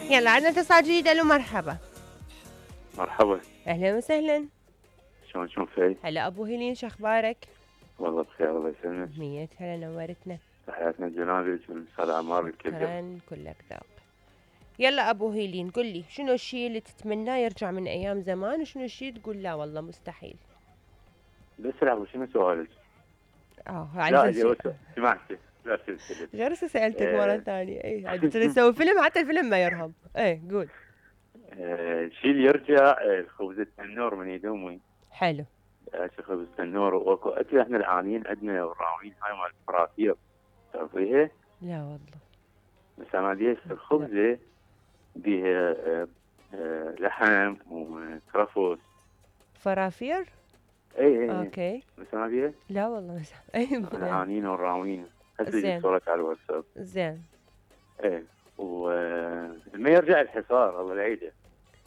يلا عندنا اتصال جديد. الو مرحبا. مرحبا. اهلا وسهلا. شلون فاي؟ هلا ابو هيلين، شو اخبارك؟ والله بخير الله يسلمك. مية هلا، نورتنا. تحياتنا لجنابك والاستاذ عمار الكبير. شكرا، كلك ذوق. يلا ابو هيلين، قل لي شنو الشيء اللي تتمناه يرجع من ايام زمان، وشنو الشيء تقول لا والله مستحيل؟ بس لا شنو سؤالك؟ عايزه لا اللي شيء. هو سمعتي لا سلسلة. غير سألتك مرة آه ثانية. اي عاد تسوي فيلم، حتى الفيلم ما يرهم. ايه قول. الشيء اللي يرجع خبز التنور من يد امي. حلو. خبز التنور واكو اكل احنا العانيين عندنا والراويين هاي مال الفراتير، تعرفيها؟ لا والله. بس انا ديش لا. الخبزه بيها لحم وكرفس. فرافير. اي اوكي. بس انا ديش لا والله مش اي. العانيين والراويين. هسه جبت زين. صورك على الواتساب. زين. ايه ولما يرجع الحصار الله العيده.